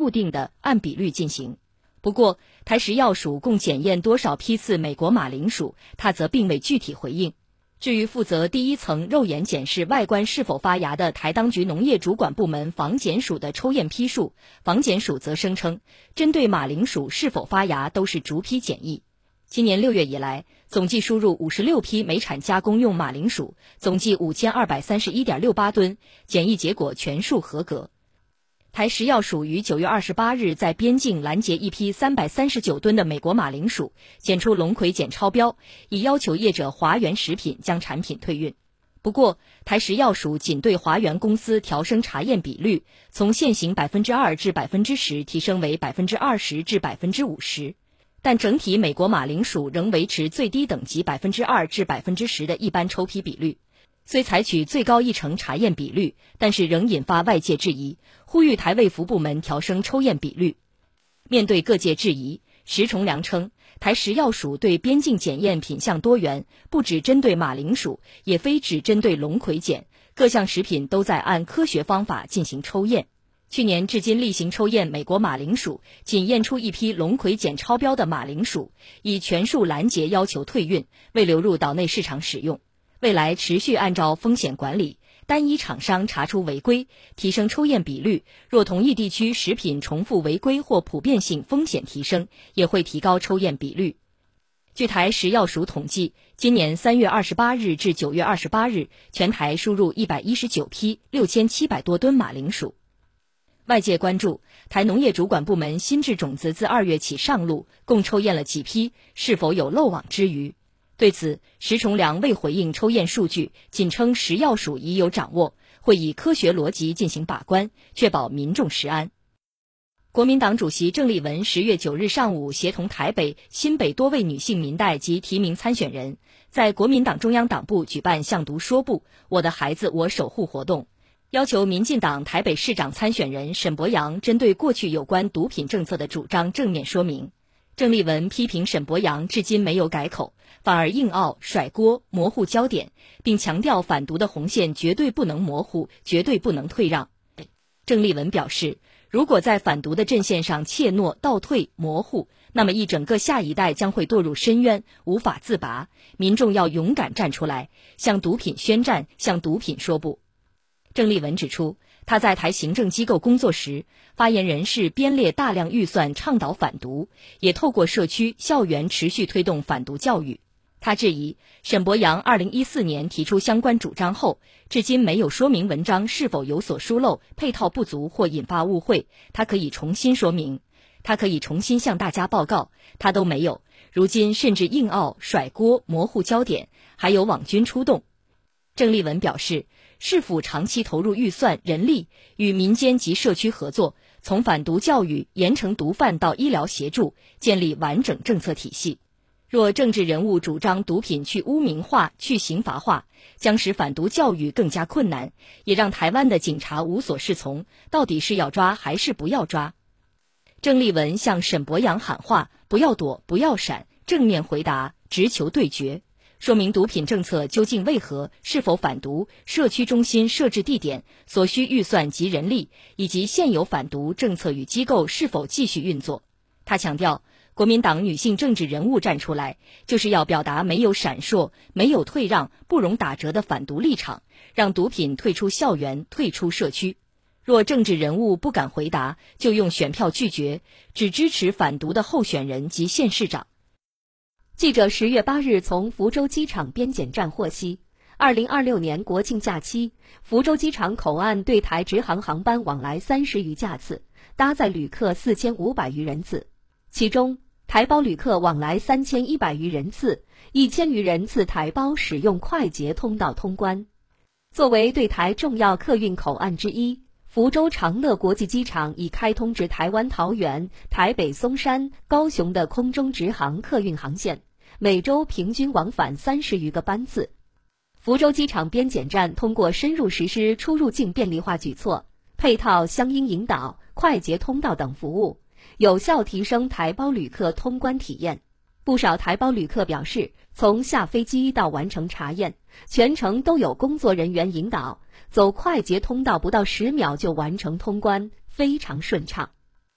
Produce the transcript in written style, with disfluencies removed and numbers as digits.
固定的按比率进行。不过，台食药署共检验多少批次美国马铃薯，他则并未具体回应。至于负责第一层肉眼检视外观是否发芽的台当局农业主管部门防检署的抽验批数，防检署则声称，针对马铃薯是否发芽都是逐批检疫。今年6月以来，总计输入56批美产加工用马铃薯，总计5231.68吨，检疫结果全数合格。台食药署于9月28日在边境拦截一批339吨的美国马铃薯，检出龙葵碱超标，已要求业者华源食品将产品退运。不过，台食药署仅对华源公司调升查验比率，从现行2%至10%提升为20%至50%，但整体美国马铃薯仍维持最低等级2%至10%的一般抽批比率。虽采取最高1成查验比率，但是仍引发外界质疑，呼吁台卫福部门调升抽验比率。面对各界质疑，石崇良称，台食药署对边境检验品项多元，不只针对马铃薯，也非只针对龙葵碱，各项食品都在按科学方法进行抽验。去年至今例行抽验美国马铃薯，仅验出一批龙葵碱超标的马铃薯，已全数拦截要求退运，未流入岛内市场使用。未来持续按照风险管理，单一厂商查出违规，提升抽验比率，若同一地区食品重复违规或普遍性风险提升，也会提高抽验比率。据台食药署统计，今年3月28日至9月28日，全台输入119批6700多吨马铃薯。外界关注，台农业主管部门新制种子自2月起上路，共抽验了几批，是否有漏网之鱼？对此，石崇良未回应抽验数据，仅称食药署已有掌握，会以科学逻辑进行把关，确保民众食安。国民党主席郑丽文10月9日上午协同台北、新北多位女性民代及提名参选人，在国民党中央党部举办向读说部我的孩子我守护活动，要求民进党台北市长参选人沈伯洋针对过去有关毒品政策的主张正面说明。郑丽文批评沈伯洋至今没有改口，反而硬拗甩锅模糊焦点，并强调反毒的红线绝对不能模糊，绝对不能退让。郑丽文表示，如果在反毒的阵线上怯懦倒退模糊，那么一整个下一代将会堕入深渊，无法自拔。民众要勇敢站出来，向毒品宣战，向毒品说不。郑丽文指出，他在台行政机构工作时，发言人是编列大量预算倡导反毒，也透过社区、校园持续推动反毒教育。他质疑沈伯洋2014年提出相关主张后，至今没有说明文章是否有所疏漏、配套不足或引发误会，他可以重新说明，他可以重新向大家报告，他都没有。如今甚至硬拗甩锅模糊焦点，还有网军出动。郑丽文表示，市府长期投入预算、人力，与民间及社区合作，从反毒教育、严惩毒贩到医疗协助，建立完整政策体系。若政治人物主张毒品去污名化、去刑罚化，将使反毒教育更加困难，也让台湾的警察无所适从，到底是要抓还是不要抓？郑丽文向沈伯洋喊话，不要躲，不要闪，正面回答，直球对决。说明毒品政策究竟为何，是否反毒，社区中心设置地点，所需预算及人力，以及现有反毒政策与机构是否继续运作。他强调，国民党女性政治人物站出来，就是要表达没有闪烁、没有退让、不容打折的反毒立场，让毒品退出校园、退出社区。若政治人物不敢回答，就用选票拒绝，只支持反毒的候选人及县市长。 记者10月8日从福州机场边检站获悉，2026年国庆假期，福州机场口岸对台直航航班往来30余架次，搭载旅客4500余人次，其中台胞旅客往来3100余人次，1000余人次台胞使用快捷通道通关。作为对台重要客运口岸之一，福州长乐国际机场已开通至台湾桃园、台北松山、高雄的空中直航客运航线，每周平均往返30余个班次。福州机场边检站通过深入实施出入境便利化举措，配套相应引导、快捷通道等服务，有效提升台胞旅客通关体验。不少台胞旅客表示，从下飞机到完成查验，全程都有工作人员引导，走快捷通道不到10秒就完成通关，非常顺畅。